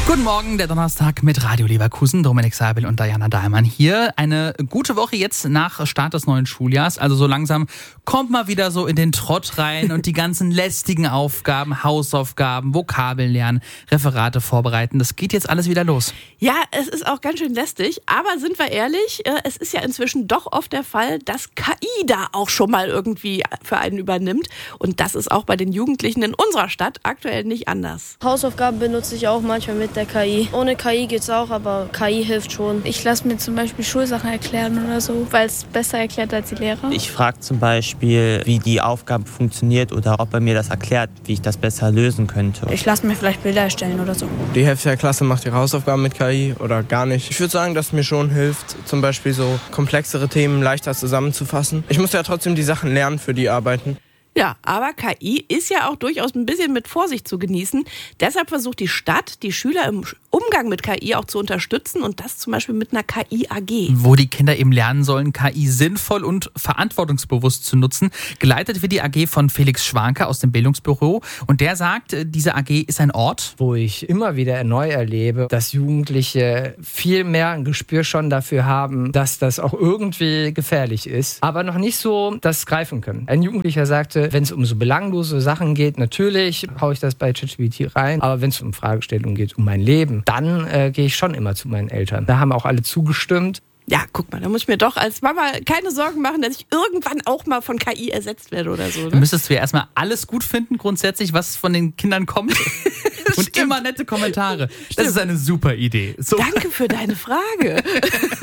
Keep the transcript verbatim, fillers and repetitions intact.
Guten Morgen, der Donnerstag mit Radio Leverkusen. Dominik Seibel und Diana Dahlmann hier. Eine gute Woche jetzt nach Start des neuen Schuljahrs. Also so langsam kommt mal wieder so in den Trott rein und die ganzen lästigen Aufgaben, Hausaufgaben, Vokabeln lernen, Referate vorbereiten. Das geht jetzt alles wieder los. Ja, es ist auch ganz schön lästig. Aber sind wir ehrlich, es ist ja inzwischen doch oft der Fall, dass K I da auch schon mal irgendwie für einen übernimmt. Und das ist auch bei den Jugendlichen in unserer Stadt aktuell nicht anders. Hausaufgaben benutze ich auch manchmal mit der K I. Ohne K I geht's auch, aber K I hilft schon. Ich lasse mir zum Beispiel Schulsachen erklären oder so, weil es besser erklärt als die Lehrer. Ich frage zum Beispiel, wie die Aufgabe funktioniert oder ob er mir das erklärt, wie ich das besser lösen könnte. Ich lasse mir vielleicht Bilder erstellen oder so. Die Hälfte der Klasse macht ihre Hausaufgaben mit K I oder gar nicht. Ich würde sagen, dass es mir schon hilft, zum Beispiel so komplexere Themen leichter zusammenzufassen. Ich muss ja trotzdem die Sachen lernen für die Arbeiten. Ja, aber K I ist ja auch durchaus ein bisschen mit Vorsicht zu genießen. Deshalb versucht die Stadt, die Schüler im Umgang mit K I auch zu unterstützen und das zum Beispiel mit einer K I-A G. Wo die Kinder eben lernen sollen, K I sinnvoll und verantwortungsbewusst zu nutzen. Geleitet wird die A G von Felix Schwanke aus dem Bildungsbüro. Und der sagt, diese A G ist ein Ort, wo ich immer wieder neu erlebe, dass Jugendliche viel mehr ein Gespür schon dafür haben, dass das auch irgendwie gefährlich ist, aber noch nicht so das greifen können. Ein Jugendlicher sagte, wenn es um so belanglose Sachen geht, natürlich haue ich das bei ChatGPT rein, aber wenn es um Fragestellungen geht, um mein Leben, dann äh, gehe ich schon immer zu meinen Eltern. Da haben auch alle zugestimmt. Ja, guck mal, da muss ich mir doch als Mama keine Sorgen machen, dass ich irgendwann auch mal von K I ersetzt werde oder so. Ne? Du müsstest du ja erstmal alles gut finden, grundsätzlich, was von den Kindern kommt. Und Stimmt. immer nette Kommentare. Das ist eine super Idee. So. Danke für deine Frage.